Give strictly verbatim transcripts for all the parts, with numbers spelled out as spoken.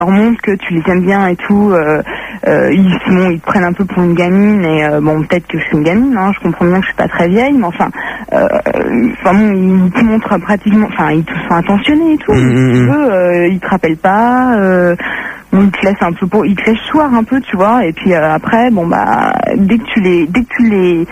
leur montre que tu les aimes bien et tout, euh, euh, ils, bon, ils te prennent un peu pour une gamine et euh, bon peut-être que je suis une gamine, hein, je comprends bien que je suis pas très vieille, mais enfin, euh, enfin bon, ils te montrent pratiquement, enfin ils te sont intentionnés et tout, Mmh, si tu veux, euh, ils te rappellent pas, euh, bon, ils te laissent un peu pour, ils te laissent choir un peu, tu vois, et puis euh, après, bon bah dès que tu les, dès que tu les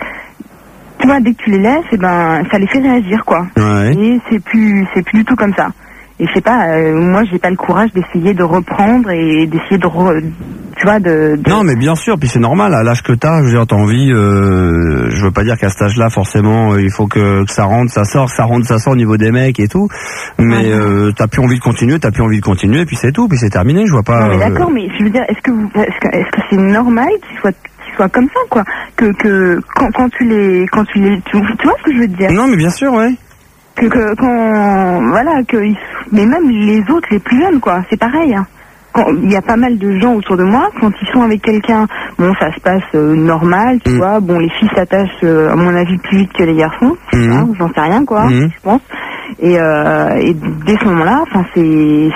tu vois, dès que tu les laisses, et ben ça les fait réagir quoi. Ouais. Et c'est plus, c'est plus du tout comme ça. Et je sais pas, euh, moi j'ai pas le courage d'essayer de reprendre et d'essayer de, re, tu vois, de, de... Non mais bien sûr, puis c'est normal, à l'âge que t'as, je veux dire, t'as envie, euh, je veux pas dire qu'à cet âge-là, forcément, il faut que, que ça rentre, ça sort, ça rentre, ça sort au niveau des mecs et tout, mais Ouais. euh, t'as plus envie de continuer, t'as plus envie de continuer, puis c'est tout, puis c'est terminé, je vois pas... Non mais euh, d'accord, mais je veux dire, est-ce que vous, est-ce que, est-ce que c'est normal qu'ils soient, qu'ils soient comme ça quoi, que que quand, quand tu les, quand tu les, tu, tu vois ce que je veux te dire? Non mais bien sûr, ouais. Que, que quand, voilà, que, ils- mais même les autres, les plus jeunes quoi, c'est pareil. Hein. Quand il y a pas mal de gens autour de moi, quand ils sont avec quelqu'un, bon ça se passe euh, normal, tu Mm. vois, bon les filles s'attachent euh, à mon avis plus vite que les garçons, Mm. hein, j'en sais rien quoi, Mm. je pense. Et, euh, et dès ce moment-là, enfin c'est,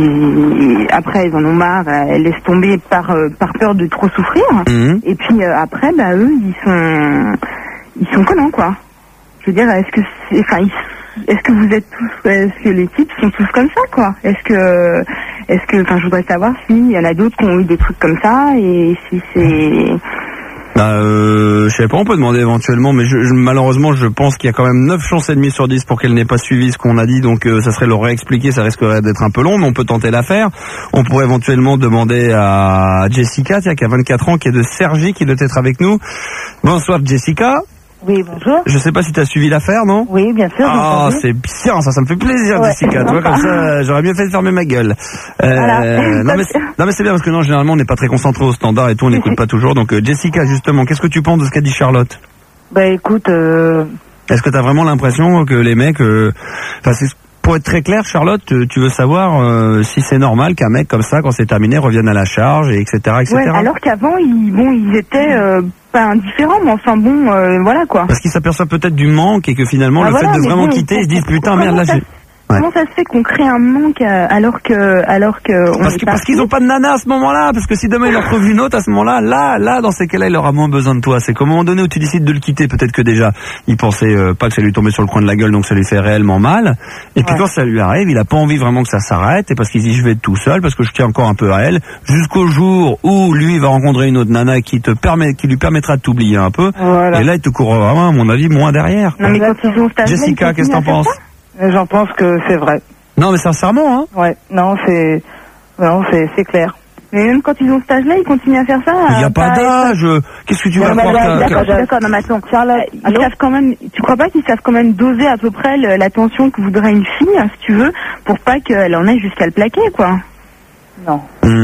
c'est, après ils en ont marre, elles laissent tomber par euh, par peur de trop souffrir. Mhm. Et puis euh, après, bah eux ils sont, ils sont collants quoi. Je veux dire, est-ce que c'est, enfin ils est-ce que vous êtes tous, est-ce que les types sont tous comme ça, quoi? Est-ce que, est-ce que, enfin, je voudrais savoir s'il y en a d'autres qui ont eu des trucs comme ça et si c'est... Bah, euh, je sais pas, on peut demander éventuellement, mais je, je- malheureusement, je pense qu'il y a quand même neuf chances et demie sur dix pour qu'elle n'ait pas suivi ce qu'on a dit, donc euh, ça serait leur réexpliquer, ça risquerait d'être un peu long, mais on peut tenter l'affaire. On pourrait éventuellement demander à Jessica, tiens, qui a vingt-quatre ans, qui est de Cergy, qui doit être avec nous. Bonsoir Jessica. Oui, bonjour. Je sais pas si tu as suivi l'affaire, non? Oui, bien sûr. j'ai Ah, entendu. c'est bien, ça, ça me fait plaisir, Ouais. Jessica. Tu vois, comme ça, j'aurais mieux fait de fermer ma gueule. Euh, Voilà. non, mais, c'est- non, mais c'est bien, parce que non, généralement, on n'est pas très concentré au standard et tout, on n'écoute pas toujours. Donc, euh, Jessica, justement, qu'est-ce que tu penses de ce qu'a dit Charlotte? Bah écoute, euh, Est-ce que tu as vraiment l'impression que les mecs... euh, Enfin, c'est... Pour être très clair, Charlotte, tu tu veux savoir euh, si c'est normal qu'un mec comme ça, quand c'est terminé, revienne à la charge, et etc., et cetera. Ouais, alors qu'avant, ils, bon, ils étaient euh, pas indifférents, mais enfin bon, euh, voilà quoi. Parce qu'ils s'aperçoivent peut-être du manque et que finalement, Ah, le voilà, fait de mais vraiment bon, quitter, ils se disent comment putain, merde, là ça- j'ai... Ouais. Comment ça se fait qu'on crée un manque euh, alors que, alors que on Parce est que- pas parce qu'ils ont pas de nana à ce moment-là, parce que si demain ils en trouvent une autre à ce moment-là, là, là, dans ces cas-là, il aura moins besoin de toi. C'est qu'au moment donné où tu décides de le quitter, peut-être que déjà, il pensait euh, pas que ça lui tombait sur le coin de la gueule, donc ça lui fait réellement mal. Et puis Ouais. quand ça lui arrive, il a pas envie vraiment que ça s'arrête, et parce qu'il dit je vais être tout seul, parce que je tiens encore un peu à elle, jusqu'au jour où lui va rencontrer une autre nana qui te permet, qui lui permettra de t'oublier un peu. voilà. Et là, il te courra vraiment, à mon avis, moins derrière. Non mais quand ils ont cet âge-là, Jessica, ils qu'est-ce que t'en continuent à faire penses? J'en pense que c'est vrai. Non, mais sincèrement, hein. Ouais, non, c'est, non, c'est, c'est clair. ça Mais même quand ils ont cet âge-là, ils continuent à faire ça. Il n'y a euh, pas d'âge. Qu'est-ce que tu vas Non, mais croire là, que- il a que- pas D'accord, d'accord, non mais attends, Charlotte, ils allô savent quand même, tu crois pas qu'ils savent quand même doser à peu près le- l'attention que voudrait une fille, hein, si tu veux, pour pas qu'elle en ait jusqu'à le plaquer, quoi. Non.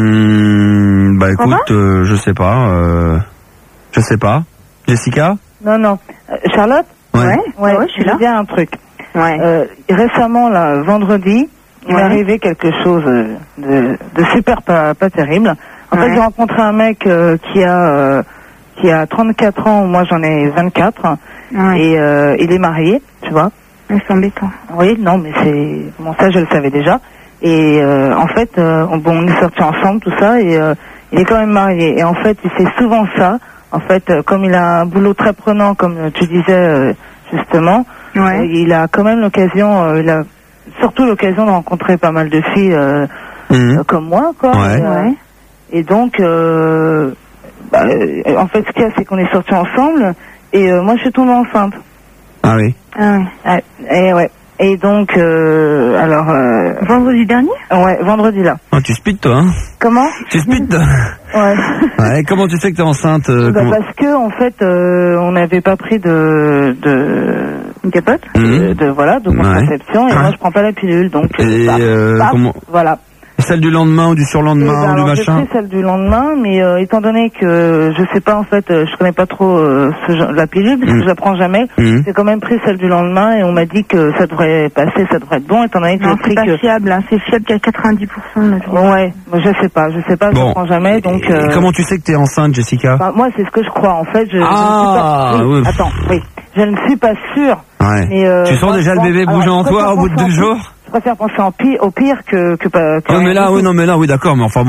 Hmm, bah Comment écoute, euh, je sais pas. Euh, je sais pas. Jessica? Non, non. Euh, Charlotte? Ouais. Ouais, Ouais, ouais, je suis je là. veux dire un truc. Ouais. Euh, récemment, là, vendredi, il Ouais. m'est arrivé quelque chose euh, de, de super pas, pas terrible. En Ouais. fait, j'ai rencontré un mec euh, qui a euh, qui a trente-quatre ans, moi j'en ai vingt-quatre, Ouais. et euh, il est marié, tu vois. Ouais, c'est embêtant. Oui, non, mais c'est bon, ça je le savais déjà. Et euh, en fait, euh, on, bon, on est sortis ensemble, tout ça, et euh, il est quand même marié. Et en fait, il fait souvent ça. En fait, euh, comme il a un boulot très prenant, comme tu disais euh, justement, Ouais. euh, il a quand même l'occasion, euh, il a surtout l'occasion de rencontrer pas mal de filles euh, Mhm. euh, comme moi, quoi. Ouais. Et, euh, Ouais. et donc, euh, bah, euh, en fait, ce qu'il y a, c'est qu'on est sortis ensemble, et euh, moi, je suis tombée enceinte. Ah oui. Ah ouais. Ouais, et ouais. Et donc, euh, alors, euh, Vendredi dernier? ouais, vendredi là. Oh, tu speed toi, hein? Comment? Tu speed. Ouais. Ouais. Comment tu sais que t'es enceinte? euh, Bah, comment- parce que en fait, euh, on n'avait pas pris de de Une capote? de, Mhm. de- voilà de Ouais. contraception, et Ouais. moi je prends pas la pilule, donc euh, Et bah, euh, bah, comment? voilà. Celle du lendemain ou du Et surlendemain ben, ou du alors, j'ai machin? pris celle du lendemain, mais euh, étant donné que je sais pas, en fait, euh, je connais pas trop euh, ce genre, la pilule, parce Mhm. que je la prends jamais. Mhm. J'ai quand même pris celle du lendemain, et on m'a dit que ça devrait passer, ça devrait être bon, étant donné que Non, j'ai c'est pris pas que. fiable, hein. C'est fiable qu'à quatre-vingt-dix pour cent. là, je- Ouais, moi, je sais pas, je sais pas, je Bon. la prends jamais, donc. Et euh, comment tu sais que t'es enceinte, Jessica? Enfin, moi, c'est ce que je crois. En fait, je, je Ah, ne suis pas... oui. Attends, oui. Je ne suis pas sûre. Ouais. Mais, euh, Tu sens moi, déjà je le pense- bébé alors, bouger en je toi préfère au bout de penser deux en jours? plus- je préfère penser en pire, au pire que que pas. que Non rien mais là, du oui, tout. non mais là, oui, d'accord, mais enfin.